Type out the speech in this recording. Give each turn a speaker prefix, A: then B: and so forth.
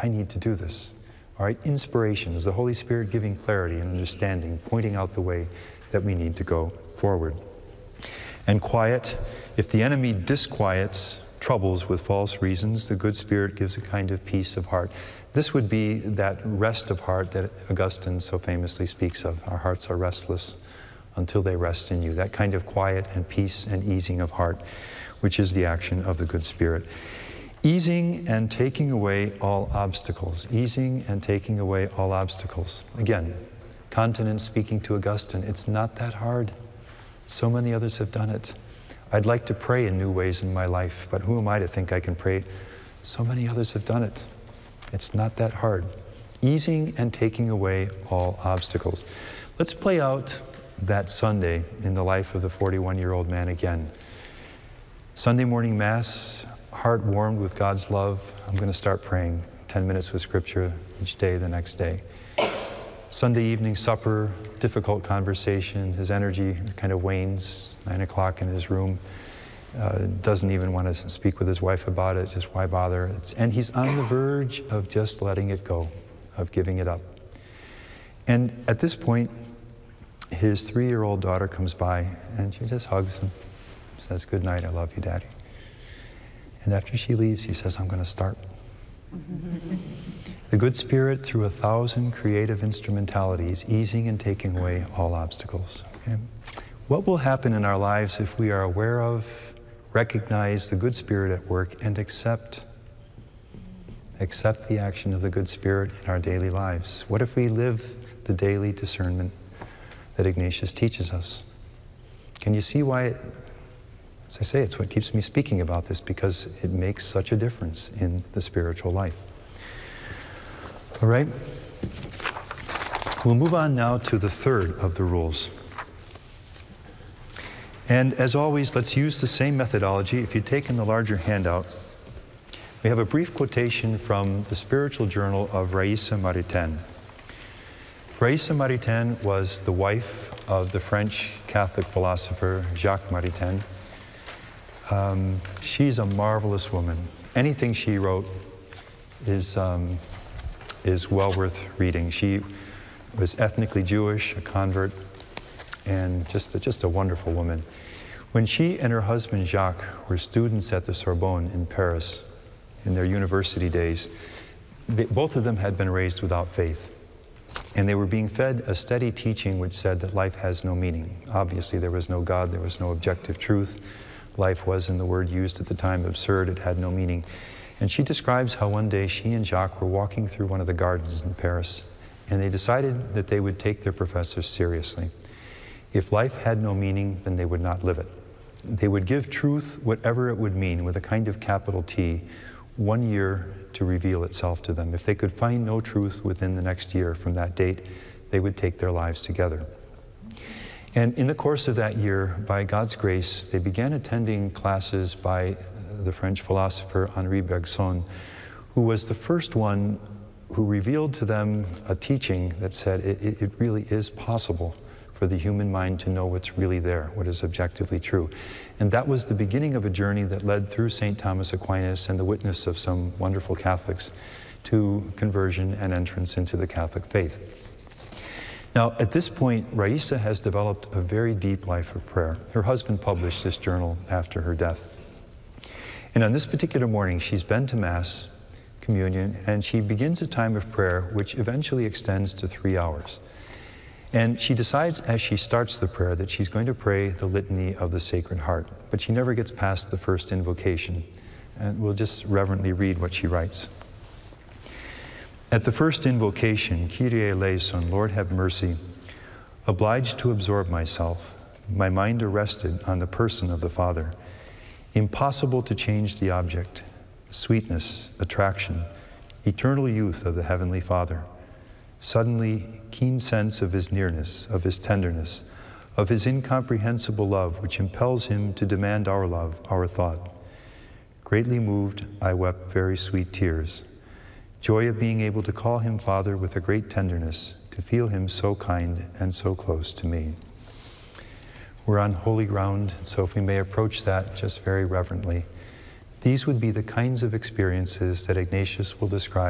A: I need to do this. All right, inspiration is the Holy Spirit giving clarity and understanding, pointing out the way that we need to go forward. And quiet, if the enemy disquiets, troubles with false reasons, the good Spirit gives a kind of peace of heart. This would be that rest of heart that Augustine so famously speaks of. Our hearts are restless until they rest in you. That kind of quiet and peace and easing of heart, which is the action of the good Spirit. Easing and taking away all obstacles. Easing and taking away all obstacles. Again, continence speaking to Augustine, it's not that hard. So many others have done it. I'd like to pray in new ways in my life, but who am I to think I can pray? So many others have done it. It's not that hard. Easing and taking away all obstacles. Let's play out that Sunday in the life of the 41-year-old man again. Sunday morning Mass, heart warmed with God's love. I'm going to start praying 10 minutes with Scripture each day the next day. Sunday evening supper, difficult conversation. His energy kind of wanes, 9 o'clock in his room. Doesn't even want to speak with his wife about it, just why bother? And he's on the verge of just letting it go, of giving it up. And at this point, his 3-year-old daughter comes by and she just hugs him, says, "Good night, I love you, Daddy." And after she leaves, he says, "I'm going to start." The good Spirit, through 1,000 creative instrumentalities, easing and taking away all obstacles. Okay? What will happen in our lives if we are aware of, recognize the good Spirit at work, and accept the action of the good Spirit in our daily lives? What if we live the daily discernment that Ignatius teaches us? Can you see why, as I say, it's what keeps me speaking about this, because it makes such a difference in the spiritual life. All right? We'll move on now to the third of the rules. And as always, let's use the same methodology. If you'd taken the larger handout, we have a brief quotation from the spiritual journal of Raissa Maritain. Raissa Maritain was the wife of the French Catholic philosopher Jacques Maritain. She's a marvelous woman. Anything she wrote is well worth reading. She was ethnically Jewish, a convert, and just a wonderful woman. When she and her husband Jacques were students at the Sorbonne in Paris in their university days, both of them had been raised without faith. And they were being fed a steady teaching which said that life has no meaning. Obviously, there was no God, there was no objective truth. Life was, in the word used at the time, absurd. It had no meaning. And she describes how one day she and Jacques were walking through one of the gardens in Paris, and they decided that they would take their professor seriously. If life had no meaning, then they would not live it. They would give truth, whatever it would mean, with a kind of capital T, 1 year to reveal itself to them. If they could find no truth within the next year from that date, they would take their lives together. And in the course of that year, by God's grace, they began attending classes by the French philosopher Henri Bergson, who was the first one who revealed to them a teaching that said it really is possible for the human mind to know what's really there, what is objectively true. And that was the beginning of a journey that led through St. Thomas Aquinas and the witness of some wonderful Catholics to conversion and entrance into the Catholic faith. Now, at this point, Raissa has developed a very deep life of prayer. Her husband published this journal after her death. And on this particular morning, she's been to Mass, communion, and she begins a time of prayer which eventually extends to 3 hours. And she decides as she starts the prayer that she's going to pray the Litany of the Sacred Heart, but she never gets past the first invocation. And we'll just reverently read what she writes. At the first invocation, Kyrie eleison, Lord have mercy, obliged to absorb myself, my mind arrested on the person of the Father, impossible to change the object, sweetness, attraction, eternal youth of the Heavenly Father, suddenly keen sense of his nearness, of his tenderness, of his incomprehensible love which impels him to demand our love, our thought. Greatly moved, I wept very sweet tears. Joy of being able to call him Father with a great tenderness, to feel him so kind and so close to me. We're on holy ground, so if we may approach that just very reverently, these would be the kinds of experiences that Ignatius will describe